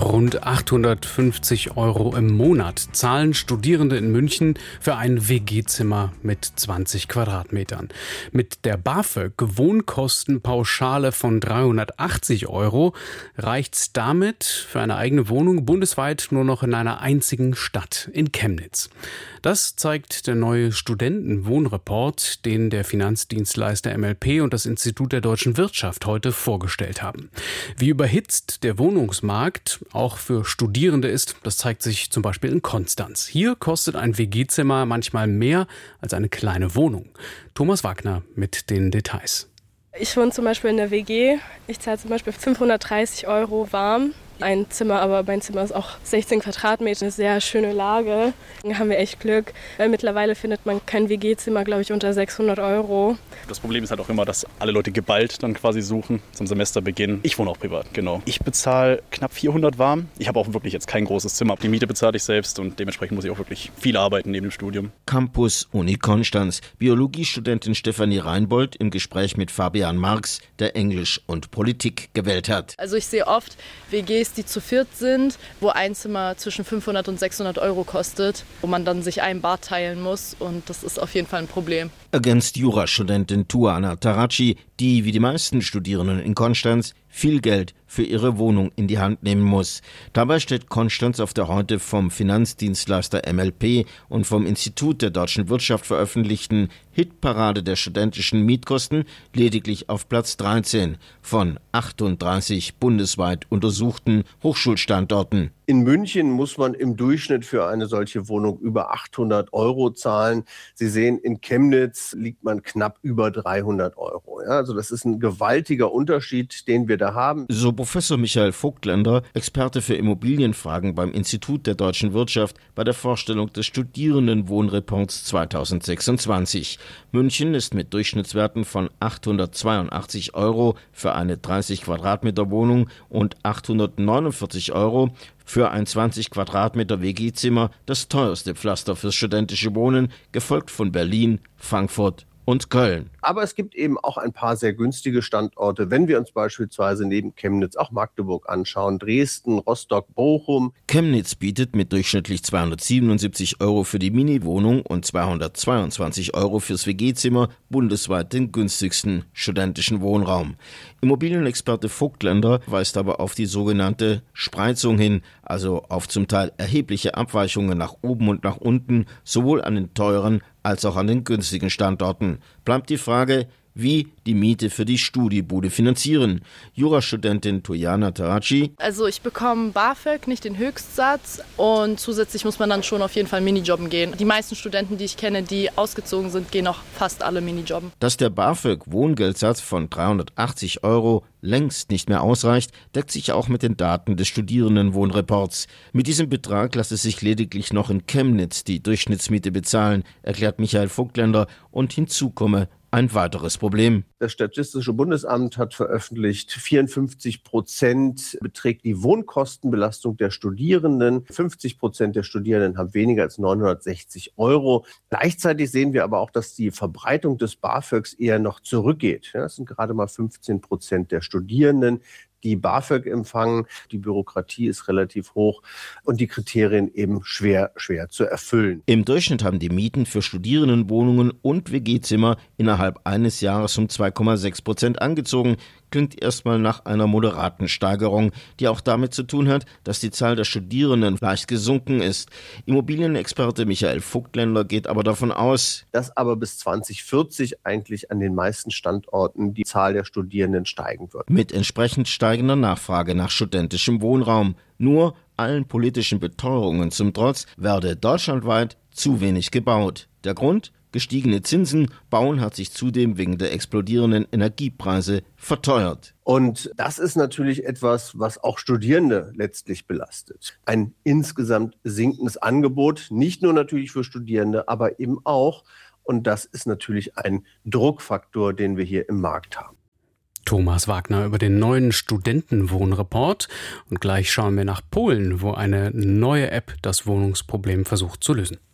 Rund 850 € im Monat zahlen Studierende in München für ein WG-Zimmer mit 20 Quadratmetern. Mit der BAföG-Wohnkostenpauschale von 380 € reicht's damit für eine eigene Wohnung bundesweit nur noch in einer einzigen Stadt, in Chemnitz. Das zeigt der neue Studentenwohnreport, den der Finanzdienstleister MLP und das Institut der deutschen Wirtschaft heute vorgestellt haben. Wie überhitzt der Wohnungsmarkt auch für Studierende ist, das zeigt sich zum Beispiel in Konstanz. Hier kostet ein WG-Zimmer manchmal mehr als eine kleine Wohnung. Thomas Wagner mit den Details. Ich wohne zum Beispiel in der WG. Ich zahle zum Beispiel 530 € warm. Mein Zimmer ist auch 16 Quadratmeter, eine sehr schöne Lage. Da haben wir echt Glück, weil mittlerweile findet man kein WG-Zimmer, glaube ich, unter 600 €. Das Problem ist halt auch immer, dass alle Leute geballt dann quasi suchen zum Semesterbeginn. Ich wohne auch privat, genau. Ich bezahle knapp 400 warm. Ich habe auch wirklich jetzt kein großes Zimmer. Die Miete bezahle ich selbst und dementsprechend muss ich auch wirklich viel arbeiten neben dem Studium. Campus Uni Konstanz. Biologiestudentin Stefanie Reinbold im Gespräch mit Fabian Marx, der Englisch und Politik gewählt hat. Also ich sehe oft WGs, die zu viert sind, wo ein Zimmer zwischen 500 und 600 € kostet, wo man dann sich ein Bad teilen muss und das ist auf jeden Fall ein Problem. Ergänzt Jurastudentin Tuana Taraci, die wie die meisten Studierenden in Konstanz viel Geld für ihre Wohnung in die Hand nehmen muss. Dabei steht Konstanz auf der heute vom Finanzdienstleister MLP und vom Institut der deutschen Wirtschaft veröffentlichten Hitparade der studentischen Mietkosten lediglich auf Platz 13 von 38 bundesweit untersuchten Hochschulstandorten. In München muss man im Durchschnitt für eine solche Wohnung über 800 € zahlen. Sie sehen, in Chemnitz liegt man knapp über 300 €. Ja, also das ist ein gewaltiger Unterschied, den wir da haben. So Professor Michael Vogtländer, Experte für Immobilienfragen beim Institut der deutschen Wirtschaft, bei der Vorstellung des Studierendenwohnreports 2026. München ist mit Durchschnittswerten von 882 € für eine 30 Quadratmeter Wohnung und 849 € für ein 20 Quadratmeter WG-Zimmer das teuerste Pflaster fürs studentische Wohnen, gefolgt von Berlin, Frankfurt und Köln. Aber es gibt eben auch ein paar sehr günstige Standorte, wenn wir uns beispielsweise neben Chemnitz auch Magdeburg anschauen, Dresden, Rostock, Bochum. Chemnitz bietet mit durchschnittlich 277 € für die Mini-Wohnung und 222 € fürs WG-Zimmer bundesweit den günstigsten studentischen Wohnraum. Immobilienexperte Vogtländer weist aber auf die sogenannte Spreizung hin, also auf zum Teil erhebliche Abweichungen nach oben und nach unten, sowohl an den teuren als auch an den günstigen Standorten. Bleibt die Frage, wie die Miete für die Studiebude finanzieren. Jurastudentin Tuana Taraci. Also ich bekomme BAföG, nicht den Höchstsatz und zusätzlich muss man dann schon auf jeden Fall Minijobben gehen. Die meisten Studenten, die ich kenne, die ausgezogen sind, gehen auch fast alle Minijobben. Dass der BAföG-Wohngeldsatz von 380 € längst nicht mehr ausreicht, deckt sich auch mit den Daten des Studierendenwohnreports. Mit diesem Betrag lasse sich lediglich noch in Chemnitz die Durchschnittsmiete bezahlen, erklärt Michael Vogtländer, und hinzu komme ein weiteres Problem. Das Statistische Bundesamt hat veröffentlicht, 54% beträgt die Wohnkostenbelastung der Studierenden. 50% der Studierenden haben weniger als 960 €. Gleichzeitig sehen wir aber auch, dass die Verbreitung des BAföGs eher noch zurückgeht. Ja, das sind gerade mal 15% der Studierenden, die BAföG empfangen. Die Bürokratie ist relativ hoch und die Kriterien eben schwer zu erfüllen. Im Durchschnitt haben die Mieten für Studierendenwohnungen und WG-Zimmer innerhalb eines Jahres um 2,6% angezogen. Klingt erstmal nach einer moderaten Steigerung, die auch damit zu tun hat, dass die Zahl der Studierenden leicht gesunken ist. Immobilienexperte Michael Vogtländer geht aber davon aus, dass aber bis 2040 eigentlich an den meisten Standorten die Zahl der Studierenden steigen wird. Mit entsprechend steigender Nachfrage nach studentischem Wohnraum. Nur allen politischen Beteuerungen zum Trotz werde deutschlandweit zu wenig gebaut. Der Grund? Gestiegene Zinsen, Bauen hat sich zudem wegen der explodierenden Energiepreise verteuert. Und das ist natürlich etwas, was auch Studierende letztlich belastet. Ein insgesamt sinkendes Angebot, nicht nur natürlich für Studierende, aber eben auch. Und das ist natürlich ein Druckfaktor, den wir hier im Markt haben. Thomas Wagner über den neuen Studentenwohnreport. Und gleich schauen wir nach Polen, wo eine neue App das Wohnungsproblem versucht zu lösen.